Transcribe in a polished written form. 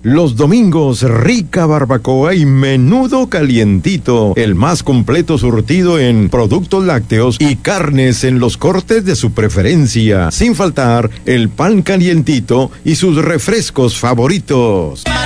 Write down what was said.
Los domingos, rica barbacoa y menudo calientito. El más completo surtido en productos lácteos y carnes en los cortes de su preferencia. Sin faltar, el pan calientito y sus refrescos favoritos.